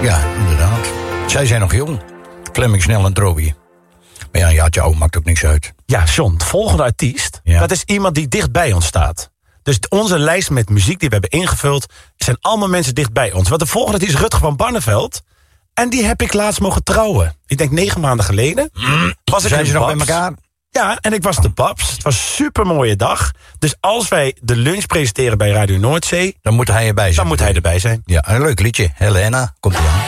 Ja, inderdaad. Zij zijn nog jong. Flemming, Snel en Droby. Maar ja, een jaartje oud maakt ook niks uit. Ja, John, de volgende artiest, dat is iemand die dicht bij ons staat. Dus onze lijst met muziek die we hebben ingevuld, zijn allemaal mensen dicht bij ons. Want de volgende is Rutger van Barneveld. En die heb ik laatst mogen trouwen. Ik denk 9 maanden geleden. Zijn ze nog bij elkaar? Ja, en ik was de Babs. Het was een supermooie dag. Dus als wij de lunch presenteren bij Radio Noordzee, Dan moet hij erbij zijn. dan moet hij erbij zijn. Ja, een leuk liedje. Helena, komt ie aan.